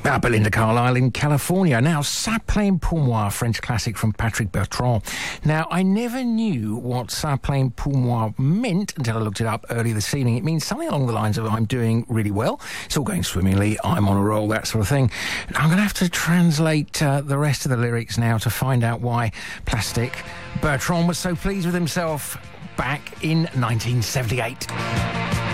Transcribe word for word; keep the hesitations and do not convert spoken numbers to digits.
Ah, Belinda Carlisle in California. Now, Ça plaint pour moi, French classic from Patrick Bertrand. Now, I never knew what Ça plaint pour moi meant until I looked it up earlier this evening. It means something along the lines of I'm doing really well, it's all going swimmingly, I'm on a roll, that sort of thing. I'm going to have to translate uh, the rest of the lyrics now to find out why Plastic Bertrand was so pleased with himself back in nineteen seventy-eight.